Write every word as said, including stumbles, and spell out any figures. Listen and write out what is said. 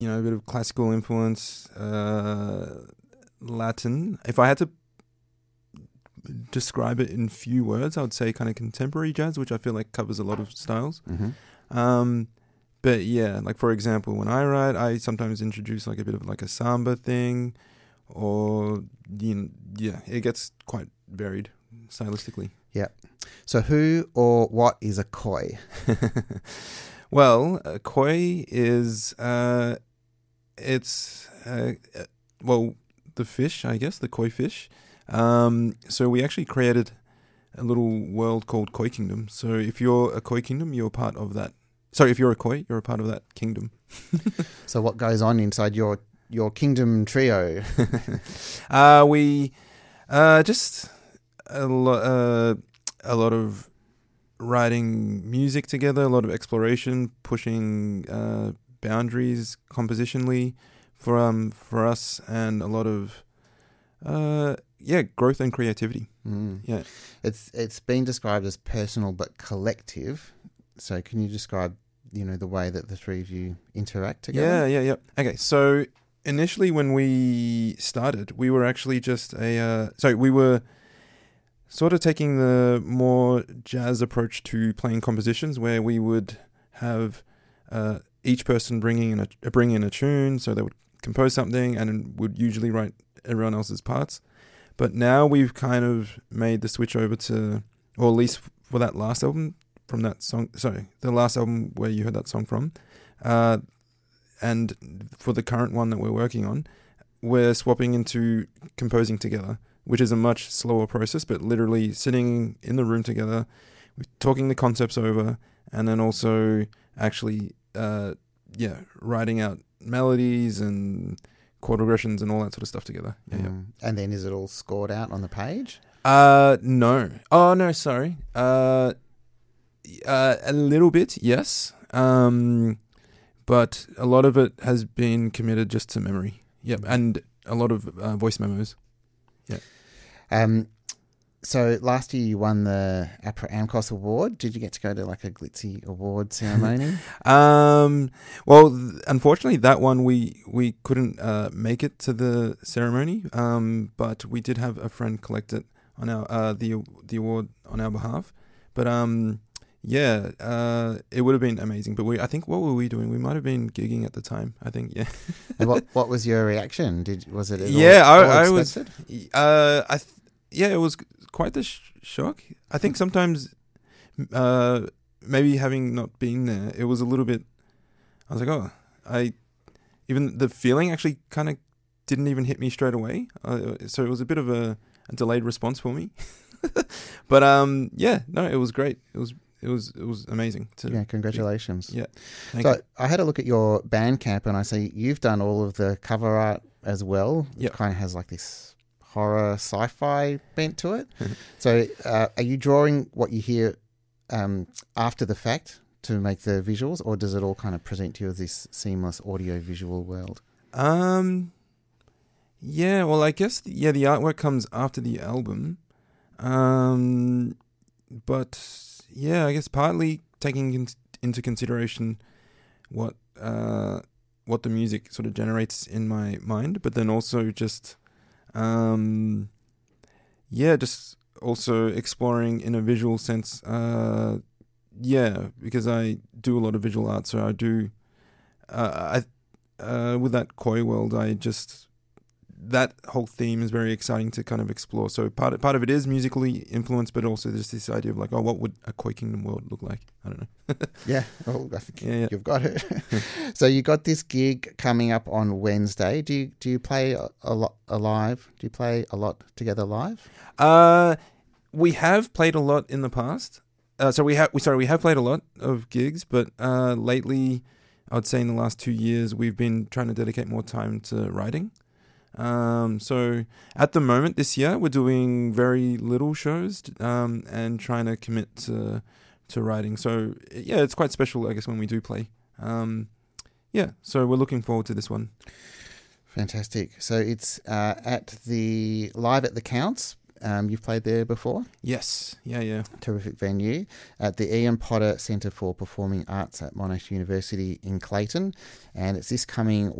you know, a bit of classical influence, uh, Latin. If I had to describe it in few words, I would say kind of contemporary jazz, which I feel like covers a lot of styles. Mm-hmm. Um, but yeah, like for example, when I write, I sometimes introduce like a bit of like a samba thing, or you know, yeah, it gets quite varied stylistically. Yeah. So who or what is a koi? Well, a koi is uh, it's uh, uh, well the fish, I guess, the koi fish. Um, so we actually created a little world called Koi Kingdom. So if you're a koi kingdom, you're part of that. Sorry, if you're a koi, you're a part of that kingdom. So what goes on inside your your kingdom trio? uh, we uh, just a lot uh, a lot of writing music together, a lot of exploration, pushing uh, boundaries compositionally for um for us, and a lot of uh yeah growth and creativity. Mm. Yeah, It's it's been described as personal but collective. So can you describe, you know, the way that the three of you interact yeah, together? yeah, yeah. Okay, so initially when we started, we were actually just a uh, so we were sort of taking the more jazz approach to playing compositions, where we would have uh, each person bringing in a bring in a tune, so they would compose something and would usually write everyone else's parts. But now we've kind of made the switch over to, or at least for that last album, from that song, sorry, the last album where you heard that song from, uh, and for the current one that we're working on, we're swapping into composing together, which is a much slower process, but literally sitting in the room together, talking the concepts over, and then also actually, uh, yeah, writing out melodies and chord progressions and all that sort of stuff together. Yeah, Mm. yeah. And then is it all scored out on the page? Uh, no. Oh, no, sorry. Uh, uh, a little bit, yes. Um, but a lot of it has been committed just to memory. Yep, and a lot of uh, voice memos. Yeah. Um, so last year you won the APRA AMCOS award. Did you get to go to like a glitzy award ceremony? Um, well, th- unfortunately, that one we we couldn't uh, make it to the ceremony. Um, but we did have a friend collect it on our uh, the the award on our behalf. But um, yeah, uh, it would have been amazing. But we, I think, what were we doing? We might have been gigging at the time. I think, yeah. And what what was your reaction? Did was it? At Yeah, all, I, I all was. expected? Uh, I th- yeah, it was quite the sh- shock. I think sometimes, uh, maybe having not been there, it was a little bit. I was like, oh, I even the feeling actually kind of didn't even hit me straight away. Uh, so it was a bit of a, a delayed response for me. But um, yeah, no, it was great. It was it was it was amazing. To Yeah, congratulations. Yeah, thank So you. I had a look at your Bandcamp and I see you've done all of the cover art as well. Yep. It kind of has like this horror sci-fi bent to it. So uh, are you drawing what you hear um, after the fact to make the visuals, or does it all kind of present to you as this seamless audio-visual world? Um, yeah, well, I guess yeah, the artwork comes after the album. Um, but yeah, I guess partly taking in, into consideration what uh what the music sort of generates in my mind, but then also just um yeah, just also exploring in a visual sense. Uh, yeah, because I do a lot of visual art, so I do. Uh, I uh, with that koi world, I just that whole theme is very exciting to kind of explore. So part of, part of it is musically influenced, but also just this idea of like, oh, what would a Koi Kingdom world look like? I don't know. Yeah, well, I think Yeah, yeah. you've got it. So you got this gig coming up on Wednesday. Do you do you play a, a lot live? Do you play a lot together live? Uh, we have played a lot in the past. Uh, so we have, we sorry, we have played a lot of gigs, but uh, lately, I would say in the last two years, we've been trying to dedicate more time to writing. Um, so at the moment this year, we're doing very little shows, um, and trying to commit to to writing. So yeah, it's quite special, I guess, when we do play. Um, yeah, so we're looking forward to this one. Fantastic. So it's uh, at the Live at the Counts, Um, you've played there before. Yes. Yeah, yeah. Terrific venue at the Ian Potter Centre for Performing Arts at Monash University in Clayton. And it's this coming